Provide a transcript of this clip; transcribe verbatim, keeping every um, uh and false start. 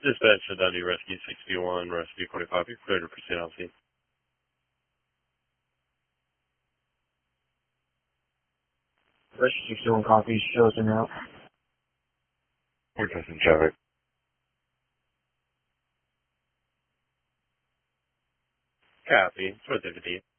Dispatch to Dundee Rescue sixty-one, Rescue twenty-five, you're cleared to proceed on scene. Rescue sixty-one copies, shows in out. We're testing traffic. Copy, it's with the